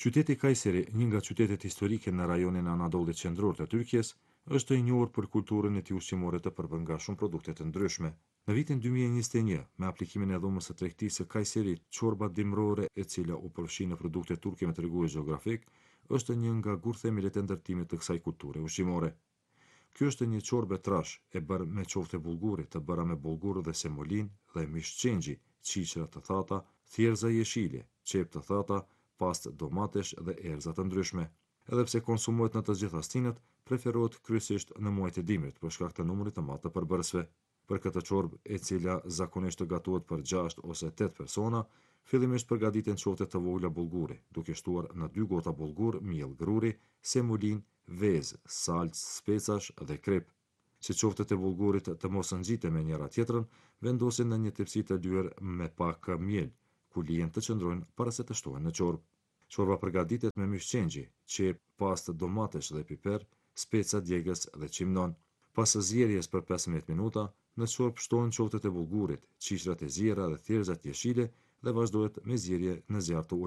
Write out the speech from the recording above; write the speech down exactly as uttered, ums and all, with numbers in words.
Qyteti Kayseri, një nga qytetet historike në rajonin Anadollit qendror të Turqisë, është i njohur për kulturën e tij ushqimore të përbërë nga shumë produkte të ndryshme. Në vitin dy mijë e njëzet e një, me aplikimin e dhomës së tregtisë së Kajserit, çorba dimrore, e cila u përfshin në produkte turke me tregues gjeografik, është një nga gurthemilet e ndërtimit të kësaj kulture ushqimore. Kjo është një çorbë trash e bërë me qofte bullguri, të bëra me bullgur dhe semolin dhe mish qengji, qiqra të thata, thjerza jeshile, qep të thata, pastë domatesh dhe erëza të ndryshme. Edhe pse konsumohet në të gjitha stinët, preferohet kryesisht në muajt e dimrit për shkak të numrit të madh të përbërësve. Për këtë çorbë, e cila zakonisht të gatuhet për gjashtë ose tetë persona, fillimisht përgatiten qofte të vogla bullguri, duke shtuar në dy gota bullgur, miell gruri, semolin, vezë, salcë, specash dhe krip. Si qoftet e bullgurit të mos ngjiten me njëra tjetrën, vendosen në një tepsi të lyer me pak miell, ku lihen të qëndrojnë para se të shtohen në çorbë. Çorba përgatitet me mish qengji, qep, pastë domatesh dhe piper, speca djegës dhe qimnon. Pas zjerjes për pesëmbëdhjetë minuta, në çorbë shtohen qoftet e bullgurit, qiqrat e ziera dhe thjerzat jeshile dhe vazhdohet me zjerje në zjarr të